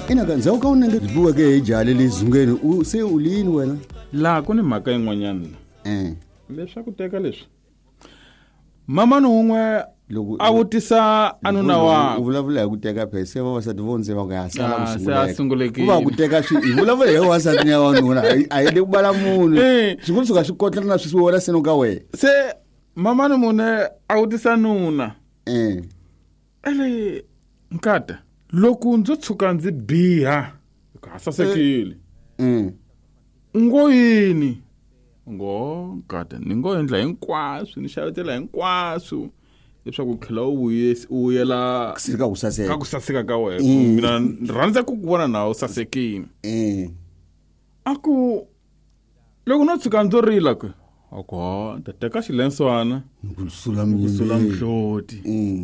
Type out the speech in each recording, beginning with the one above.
ina kanza u ka unenge dibuwa ke ijale lezungeni u se ulini wena la ku ni mhaka yin'wanyana leswaku teka leswi mama nun'we a vutisa anuna wa u vulavula hi ku teka phese vavasati vonse va ku ya sala se sungulekile ku va ku teka swi vulavula hi vavasati ya wanuna a yi le ku bala munhu swi ku suka swi kotla na swi wona seno ka wena se mama nun'we a vutisa nuna ele nkata loko ndzo tshuka ndzi biha ka sasekile ngo yini ngo nkata ni ngo endla hinkwaswo ni xavetela hinkwaswo leswaku khela u yela sika ku saseka ka ku saseka ka wena mina rhandza ku vona na u sasekile aku loko no tshuka ndzo rila ku ako ta teka xilenswana ku sula mhloti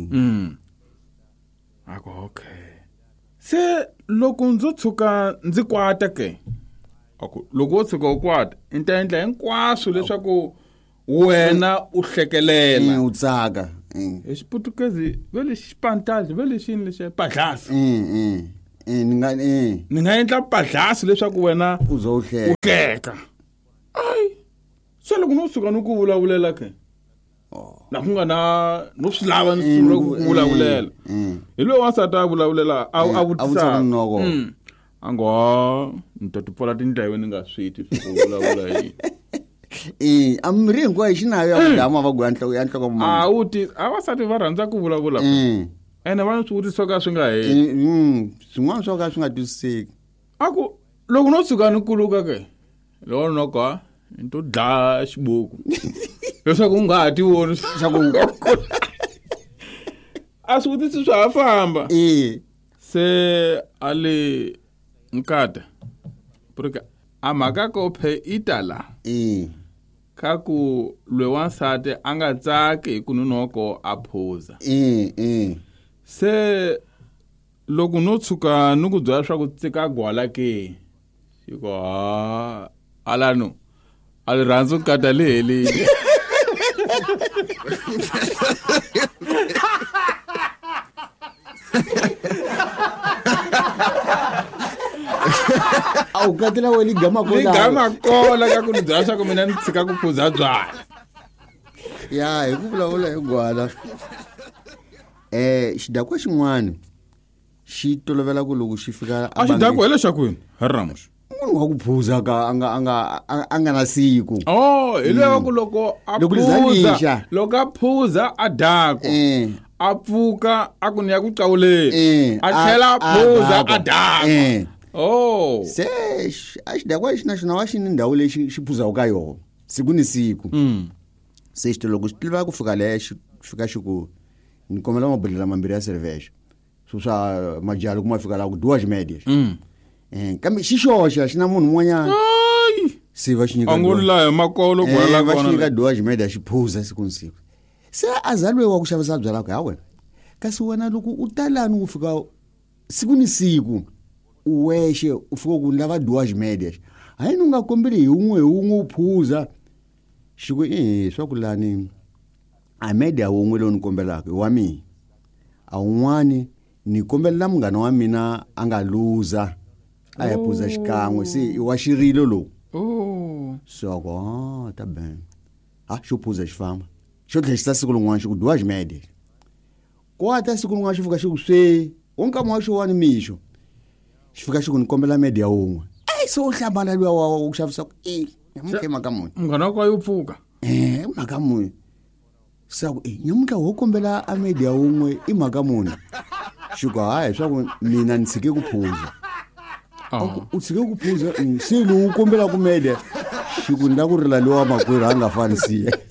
ako okay se loko ndzo tshuka ndzi kwata ke ako loko wo tshuka u kwata inte endla hinkwaswo leswaku wena u hlekelela u tsaka hi xiputukezi vele xipantali vele xini lexi padlasi ni nga endla padlasi leswaku wena u zo u hleka ai se loko no suka no ku vulavulela ke na ku nga na no swi lava ni ku vulavulela hi lo wasati a vulavulela a vutisa ango nto tipola tindhawu ni nga switi swi vulavula hi amiri hinkwayo xinayo ya kudama va ku ya nhloko a uti a vasati va rhandza ku vulavula ene va swi vutisa ka swi nga heli swin'wana swo ka swi nga twisiseki aku loko no tshuka ni kuluka ke loko no ka into dlaya xibuku leswaku u nga ha ti voni a swi vutisi swa ha famba se ale nkata porque a mhaka ko phe itala ka ku lwe wansati a nga tsaki hi ku nunoko a phuza se loko no tshuka ni ku byela swa ku tsika gwala ke xiko alano ali rhandzu nkata le helile au katela we ligama kola ka ku ni byela swa ku mina ni tshika ku phuza byala ya hi ku vulavula hi gwala xidakwa xin'wana xi tolovela ku loko xi fika a xidakwa hi leswakwini harramush munhu wa ku phuza ka a nga na siku hi loko ku loko a phuza a dako a pfuka a ku ni ya ku qawuleni a tlhela a phuza a dako se a xidakwa xi na xona wa xi ni ndhawu leyi xi phuzaka ka yona siku ni siku se xi loko xi tiva ku fika leya xi fika xi ku ni kombela mabodlela mambirhi ya cervexa swa majalo kuma fika la ku duas médias kambe xi xoxa xi na munhu un'wanyana se va xi nyika angoni la hi makolo gwala va xi nyika duas médias xi phuza siku ni siku se azalwe wa ku xavisa byala ku ha wena kasi wena loko u talani u fika siku ni siku uwexe u fika ku lava duas médias hayi ni nga kombeli hi un'we u phuza xi ku swa ku lani a media wun'we lowu ni kombelaka wa mina a wun'wani ni kombela munghana wa mina a nga luza a ya phuza xikan'we se wa xirilo lowu so ta ben xo phuza xi famba xo tlhela siku rin'wana xi ku duas médias kwata siku rin'wana xi fika xi ku swe u nkama wa xo wani mixo xi fika xi ku ni kombela media wun'we se u hlambala luya wa ku xavisa ku nyamuka mhaka muni munghana wa yo pfuka mhaka muni sa ku nyamuka wo kombela a media wun'we i mhaka muni xi ku hayi swa ku mina ni tshike ku phuza u tshike ku phuza se lowu kombela ku media xi ku nda ku rila lowa makwerhu a nga fanisiye